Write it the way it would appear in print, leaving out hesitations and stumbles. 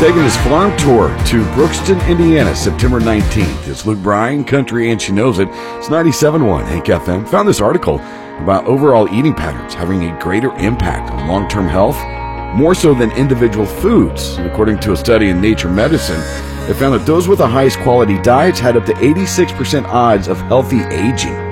taking his farm tour to Brookston, Indiana, September 19th. It's Luke Bryan, Country and She Knows It. It's 97.1 Hank FM. Found this article about overall eating patterns having a greater impact on long-term health, more so than individual foods. And according to a study in Nature Medicine, they found that those with the highest quality diets had up to 86% odds of healthy aging.